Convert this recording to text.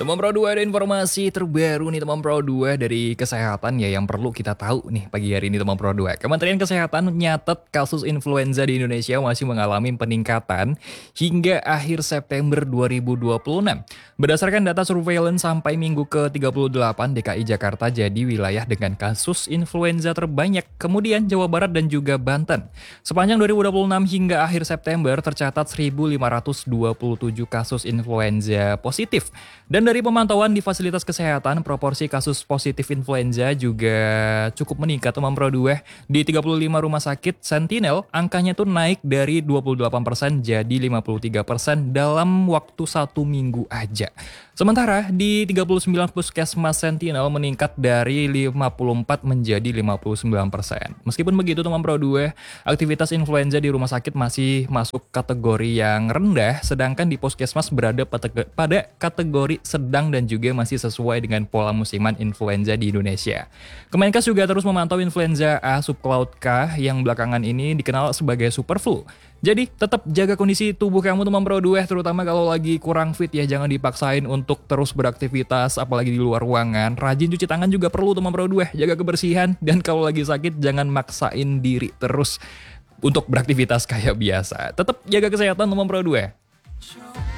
Teman Pro 2 ada informasi terbaru nih teman Pro 2 dari kesehatan ya yang perlu kita tahu nih pagi hari ini teman Pro 2. Kementerian Kesehatan nyatet kasus influenza di Indonesia masih mengalami peningkatan hingga akhir September 2026. Berdasarkan data surveillance sampai minggu ke-38, DKI Jakarta jadi wilayah dengan kasus influenza terbanyak, kemudian Jawa Barat dan juga Banten. Sepanjang 2026 hingga akhir September tercatat 1.527 kasus influenza positif. Dan dari pemantauan di fasilitas kesehatan, proporsi kasus positif influenza juga cukup meningkat teman Pro 2. Di 35 rumah sakit Sentinel, angkanya tuh naik dari 28% jadi 53% dalam waktu 1 minggu aja. Sementara di 39 puskesmas Sentinel meningkat dari 54 menjadi 59%. Meskipun begitu teman Pro 2, aktivitas influenza di rumah sakit masih masuk kategori yang rendah, sedangkan di puskesmas berada pada kategori sedang dan juga masih sesuai dengan pola musiman influenza di Indonesia. Kemenkes juga terus memantau influenza A subcloud K yang belakangan ini dikenal sebagai superflu. Jadi tetap jaga kondisi tubuh kamu teman Pro 2, terutama kalau lagi kurang fit ya, jangan dipaksain untuk terus beraktivitas apalagi di luar ruangan. Rajin cuci tangan juga perlu teman Pro 2, jaga kebersihan, dan kalau lagi sakit jangan maksain diri terus untuk beraktivitas kayak biasa. Tetap jaga kesehatan teman Pro 2.